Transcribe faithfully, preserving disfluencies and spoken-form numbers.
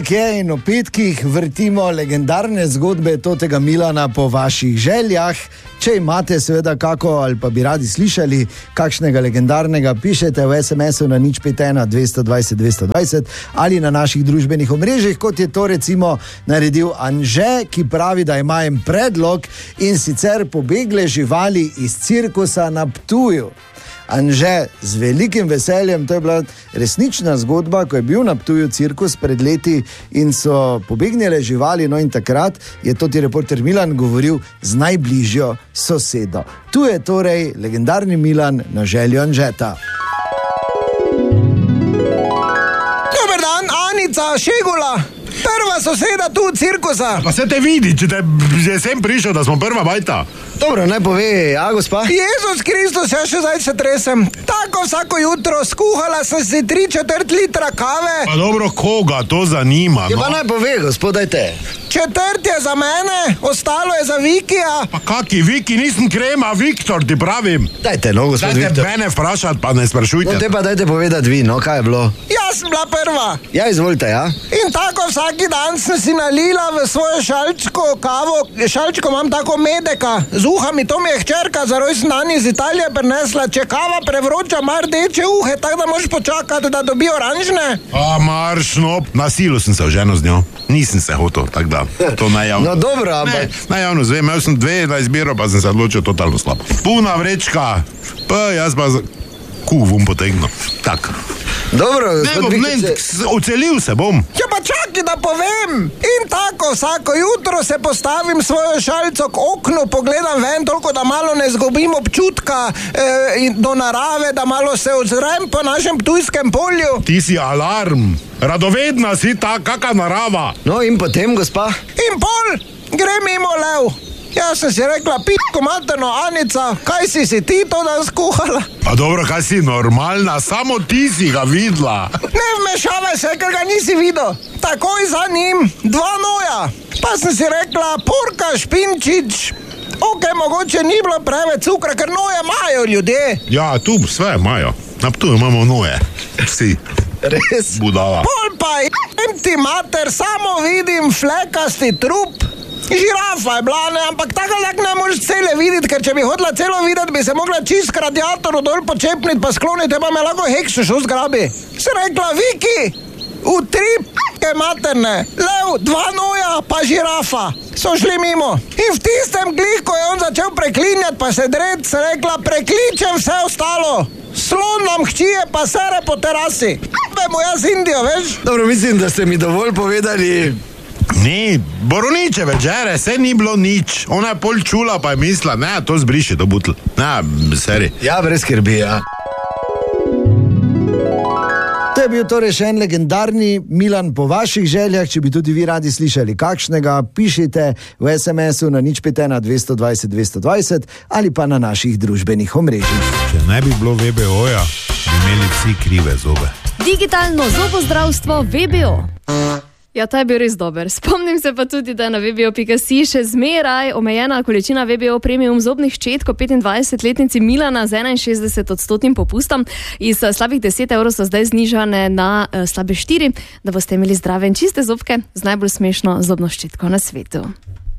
Kje in o petkih vrtimo legendarne zgodbe Totega Milana po vaših željah. Če imate seveda kako ali pa bi radi slišali kakšnega legendarnega, pišete v es em esu na nič pet ena dvesto dvajset dvesto dvajset ali na naših družbenih omrežjih, kot je to recimo naredil Anže, ki pravi, da ima en predlog, in sicer pobegle živali iz cirkusa na Ptuju. Anže, z velikim veseljem, to je bila resnična zgodba, ko je bil na Ptuju cirkus pred leti in so pobegnile živali, no in takrat je Toti reporter Milan govoril z najbližjo sosedo. Tu je torej legendarni Milan na željo Anžeta. Dober dan, Anica Šegula, prva soseda tu v cirkusa. Pa se te vidi, če te že sem prišel, da smo prva bajta. Dobro, naj pove, a gospa? Jezus Kristus, ja še zdaj se tresem. Tako vsako jutro skuhala sem si tri četrt litra kave. Pa dobro, koga to zanima? Je No? pa naj pove, gospod, dajte. Četrt je za mene, ostalo je za Vikija. Pa kaki Viki, nisem krema, Viktor, ti pravim. Dajte, no, gospod Dajte Viktor. mene vprašati, pa ne sprašujte. No, te pa dajte povedati vi, no, kaj je bilo? Jaz sem bila prva. Ja, izvolite, ja? In tako vsaki dan sem si nalila v svojo šalčko kavo. Šalčko imam tako medeka. Z uhami, to mi je hčerka za rojstni dan iz Italije prinesla. Če kava prevroča, ima rdeče uhe, tako da moraš počakati, da dobi oranžne. A marš, no, na silu sem se oženil z njo. Nisem se hotel, tako da, to najavno. No, dobro, ampak... Ne, najavno zvem, imel sem dve na izbiro, pa sem se odločil totalno slabo. Puna vrečka, pa jaz pa za... Ku bom potegnil, tak. Dobro, Ne gospod bom, ne, Viktor, s- ocelil se bom. Ja pa čakaj, da povem. In tako vsako jutro se postavim svojo šalico k oknu, pogledam ven, toliko da malo ne zgubim občutka eh, in do narave, da malo se ozrem po našem ptujskem polju. Ti si alarm, radovedna si ta, kaka narava. No, in potem, gospa? In pol gre mimo lev. Jaz sem si rekla, pitko materno, Anica, kaj si si ti to dan skuhala? Pa dobro, kaj si normalna, samo ti si ga videla. Ne vmešavaj se, ker ga nisi videl. Takoj za njim dva noja. Pa sem si rekla, porka, špinčič. Ok, mogoče ni bilo preveč cukra, ker noje imajo ljudje. Ja, tu sve imajo, na Ptuju imamo noje, vsi, Res? budala. Pol pa jem ti mater, samo vidim flekasti trup. Žirafa je bila, ne, ampak tako tak ne moreš cele videti, ker če bi hodila celo videti, bi se mogla čist k radiatoru dol počepniti, pa skloniti, pa me lahko heksu šel zgrabi. Se rekla, Viki, v tri p***ke materne, lev, dva noja, pa žirafa, so šli mimo. In v tistem glih, ko je on začel preklinjati, pa se dret, se rekla, prekličem vse ostalo. Slon nam hčije, pa sere po terasi. Vemo jaz Indijo, veš? Dobro, mislim, da ste mi dovolj povedali. Ni, Boroniče večere, se ni bilo nič. Ona je pol čula, pa je mislila, ne, to zbriši, to butl. Ne, seri. Ja, brez skrbi, ja. To je bil torej še en legendarni Milan po vaših željah. Če bi tudi vi radi slišali kakšnega, pišite v es em esu na nič pet ena dvesto dvajset dvesto dvajset ali pa na naših družbenih omrežjih. Če ne bi bilo ve be oja, bi imeli vsi krive zobe. Digitalno zobozdravstvo ve be o. Ja, ta je bil res dober. Spomnim se pa tudi, da je na ve be o pika si še zmeraj omejena količina ve be o premium zobnih ščetk petindvajsetletnici Milana z enainšestdeset odstotnim popustom. Iz slabih deset evrov so zdaj znižane na uh, slabe štiri, da boste imeli zdrave in čiste zobke z najbolj smešno zobno ščetko na svetu.